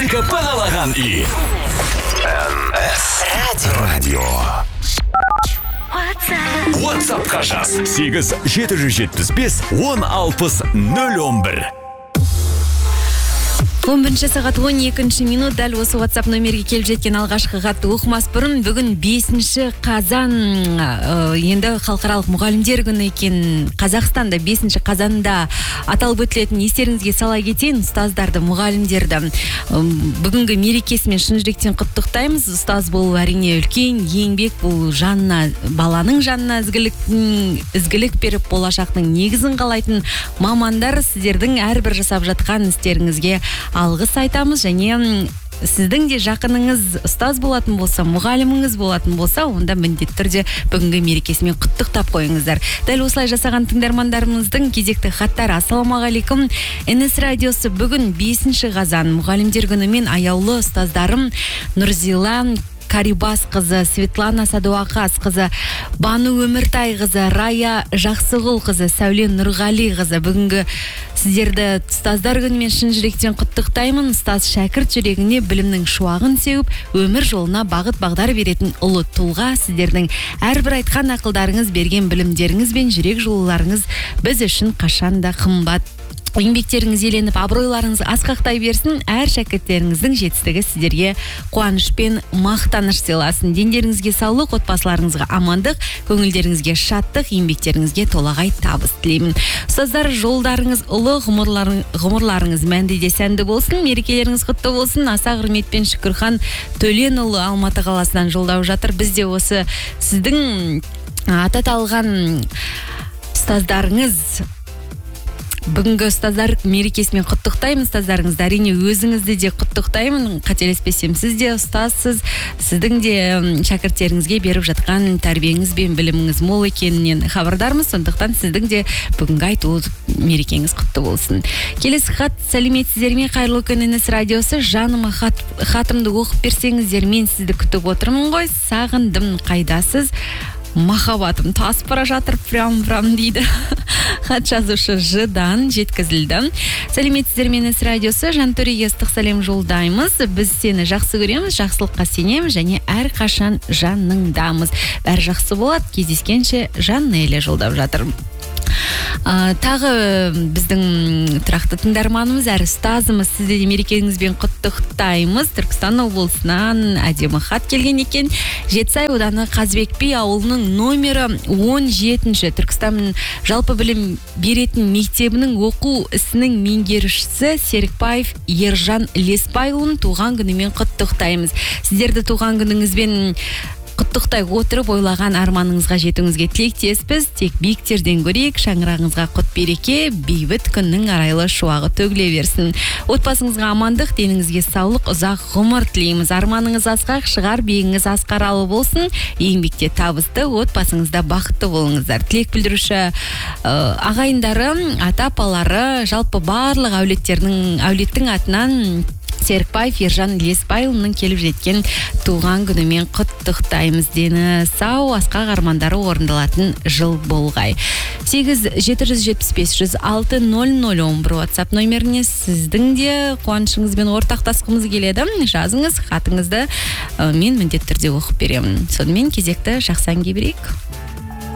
ДКП қалаған үй. Радио. WhatsApp-қа жаз. 8-775-10-60-011. 11 сағат 12 минут дәл осы WhatsApp номерге келіп жеткен алғашқы хатты оқымас бұрын бүгін 5 қазан енді халықаралық мұғалімдер күні екен. Қазақстанда 5 қазанда аталып өтілетін естеріңізге сала кетейін, ұстаздарды, мұғалімдерді бүгінгі мерекесімен шын жүректен құттықтаймыз. Ұстаз болу әрине үлкен еңбек, бұл жанына, баланың жанына ізгілік беріп болашақтың негізін қалайтын мамандар. Сіздердің әрбір жасап жатқан істеріңізге алғыс айтамыз, және сіздің де жақыныңыз ұстаз болатын болса, мұғаліміңіз болатын болса, онда міндетті түрде бүгінгі мерекесімен құттықтап қойыңыздар. Дәл осылай жасаған тыңдармандарымыздың кезекті хаттары. Ассалаумағалейкум. НС радиосы бүгін 5 қазан мұғалімдер күнімен аяулы ұстаздарым Нұрзила Карибас қызы, Светлана Садуақас қызы, Бану Өміртай қызы, Рая Жақсығұл қызы, Сәуле Нұрғали қызы. Бүгінгі сіздерді ұстаздар күнімен шын жүректен құттықтаймын. Ұстаз шәкірт жүрегіне білімнің шуағын сеуіп, өмір жолына бағыт бағдар беретін ұлы тұлға. Сіздердің әрбір айтқан ақылдарыңыз, берген білімдеріңіз бен жүрек жылуларыңыз біз үшін қашанда қымбат. Еңбектеріңіз еленіп, абыройларыңыз асқақтай берсін. Әр шәкірттеріңіздің жетістігі сіздерге қуаныш пен мақтаныш сыйласын. Дендеріңізге саулық, отбасыларыңызға амандық, көңілдеріңізге шаттық, еңбектеріңізге толағай табыс тілеймін. Ұстаздар, жолдарыңыз ұлы, ғұмырларыңыз мәнді де сәнді болсын, мерекелеріңіз құтты болсын. Аса құрметпен Шүкірхан Төленұлы Алматы қаласынан жолдау жатыр. Бізде осы сіздің ататалған ұстаздарыңыз, бүгінгі ұстаздар мерекесімен құттықтаймын. Ұстаздарыңызды, әрине өзіңізді де құттықтаймын. Қателеспесем, сіз де ұстазсыз. Сіздің де шәкірттеріңізге беріп жатқан тәрбиеңіз бен біліміңіз мол екенінен хабардармыз. Сондықтан сіздің де бүгінгі айту мерекеңіз құтты болсын. Келесі хат: сәлеметсіздер ме, қайырлы күн НС радиосы. Жаныма хатымды оқып берсеңіздер, мен сізді күтіп отырмын ғой. Сағындым, қайдасыз? Махаббатым тасып бара жатыр, прям дейді. Хат жазушы Жыдан жеткізілді. Сәлеметсіздер ме НС радиосы, Жантөреге ыстық сәлем жолдаймыз. Біз сені жақсы көреміз, жақсылыққа сенеміз, және әрқашан жаныңдамыз. Бәрі жақсы болады, кездескенше Жаннелі жолдап жатыр. Тағы біздің тұрақты тыңдарманымыз, әрі ұстазымыз, сізді де мерекеңізбен құттықтаймыз. Түркістан облысынан әдемі хат келген екен. Жетісай ауданы Қазбек би ауылының номері 17-ші Түркістан жалпы білім беретін мектебінің оқу ісінің меңгерушісі Серікбаев Ержан Леспайұлын туған күнімен құттықтаймыз. Сіздерді туған күніңізбен құттықтай отырып, ойлаған арманыңызға жетуіңізге тілектеспіз. Тек биіктерден көрейік, шаңырағыңызға құт береке, бейбіт күннің арайлы шуағы төгіле берсін. Отбасыңызға амандық, деніңізге саулық, ұзақ ғұмыр тілейміз. Арманыңыз асқақ шығар, биігіңіз асқаралы болсын. Еңбекте табысты, отбасыңызда бақытты болыңыздар. Тілек білдіруші ағайындары, ата-апалары, жалпы барлық әулеттің атынан Серікбаев Ержан Леспайұлының келіп жеткен туған күнімен құттықтаймыз. Дені сау, асқақ армандары орындалатын жыл болғай. 8-775-106-001 WhatsApp номеріне сіздің де қуанышыңызбен ортақтасқымыз келеді. Жазыңыз, хатыңызды мен міндетті түрде оқып беремін. Сонымен кезекті жақсы әнге берейік.